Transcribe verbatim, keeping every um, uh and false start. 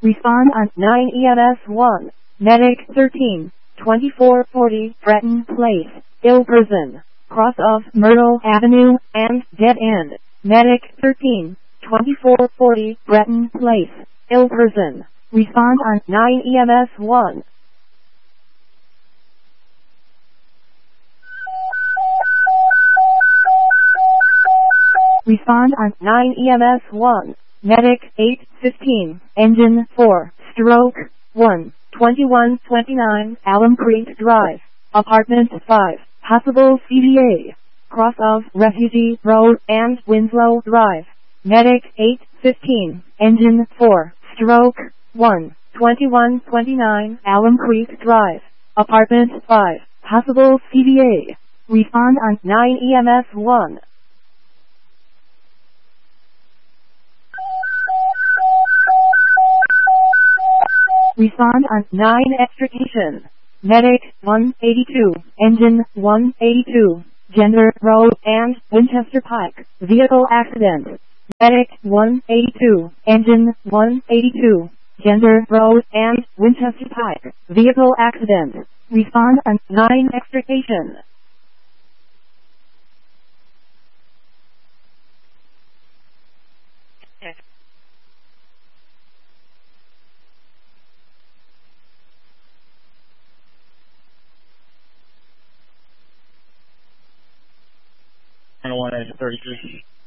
Respond on nine E M S one. Medic thirteen, twenty-four forty Breton Place, Ilverston, cross of Myrtle Avenue, and dead end. Medic thirteen, twenty-four forty Breton Place, Ilverston. Respond on nine E M S one. Respond on nine E M S one. Medic eight fifteen, Engine four, Stroke one, twenty-one twenty-nine Alum Creek Drive, Apartment five, possible C D A, cross of Refugee Road and Winslow Drive. Medic eight fifteen, Engine four, Stroke one, twenty-one twenty-nine Alum Creek Drive, Apartment five, possible C D A. Respond on nine E M S one. Respond on nine Extrication. Medic one eighty-two, Engine one eighty-two, Gender Road and Winchester Pike, vehicle accident. Medic one eighty-two, Engine one eighty-two, Gender Road and Winchester Pike, vehicle accident. Respond on nine Extrication. one eight thirty-three.